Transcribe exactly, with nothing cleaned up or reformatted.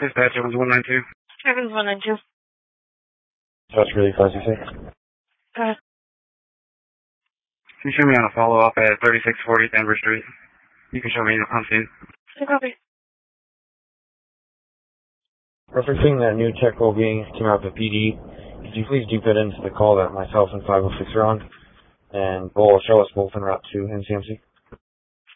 Dispatch, Evans one nine two. Evans one nine two. That's really fast, you say? Uh, Can you show me on a follow-up at thirty-six forty Denver Street? You can show me on scene. copy. Referencing that new tech role being came out of the P D, could you please deep it into the call that myself and five oh six are on, and we'll show us both en route to N C M C?